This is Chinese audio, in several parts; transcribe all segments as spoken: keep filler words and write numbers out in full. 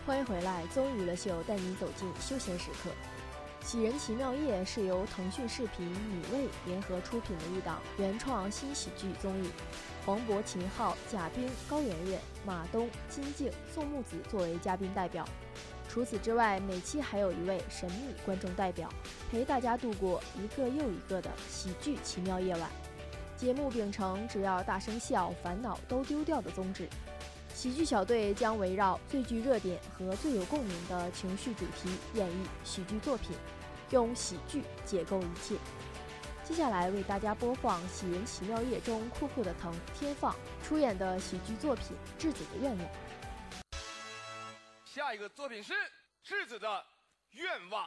欢迎回来，综艺娱乐秀带你走进休闲时刻。《喜人奇妙夜》是由腾讯视频、米未联合出品的一档原创新喜剧综艺。黄渤、秦昊、贾冰、高圆圆、马东、金靖、宋木子作为嘉宾代表。除此之外，每期还有一位神秘观众代表，陪大家度过一个又一个的喜剧奇妙夜晚。节目秉承只要大声笑，烦恼都丢掉的宗旨。喜剧小队将围绕最具热点和最有共鸣的情绪主题演绎喜剧作品，用喜剧解构一切。接下来为大家播放《喜人奇妙夜》中酷酷的腾、天放出演的喜剧作品《质子的愿望》。 下一个作品是质子的愿望。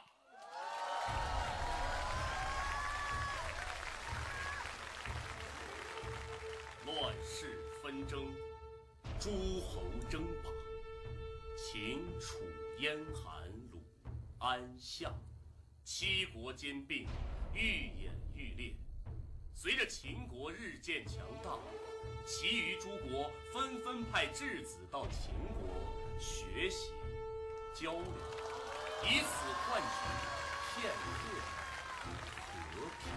乱世纷争，诸侯争霸，秦楚燕韩鲁安夏，七国兼并，愈演愈烈。随着秦国日渐强大，其余诸国纷纷派质子到秦国学习交流，以此换取片刻和平。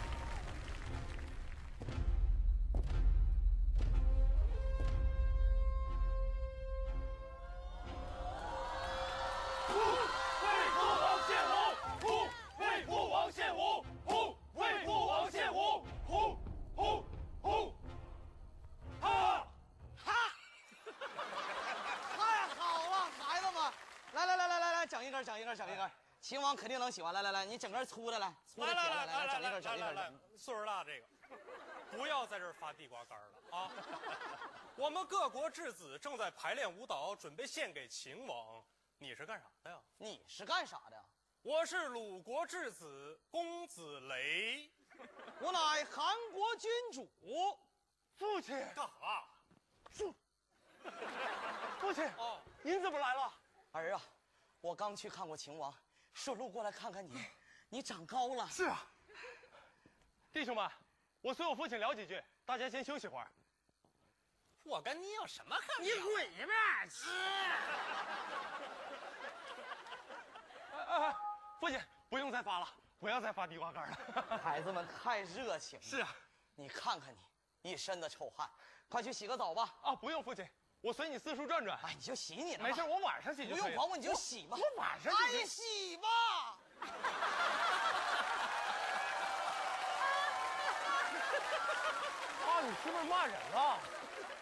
整一根，整一根，秦王肯定能喜欢。来来来，你整根粗的来，粗的铁的来，来整一根，整一根。来， 岁数大这个，不要在这儿发地瓜干了啊！我们各国质子正在排练舞蹈，准备献给秦王。你是干啥的呀？ 你是干啥的？ 我是鲁国质子公子雷， 我乃韩国君主。 父亲干啥？ 父父亲哦，您怎么来了？ 儿啊。我刚去看过秦王，顺路过来看看你，你长高了。 是啊，弟兄们，我随我父亲聊几句，大家先休息会儿。 我跟你有什么可聊？你滚一边去！哎哎，父亲不用再发了，不要再发地瓜干了。 孩子们太热情了。 是啊， 你看看你，一身的臭汗，快去洗个澡吧。 啊，不用，父亲。我随你四处转转， 哎，你就洗你的， 没事，我晚上洗就可以了。 不用管我，你就洗吧。 我晚上哎，洗吧。 啊，你是不是骂人了？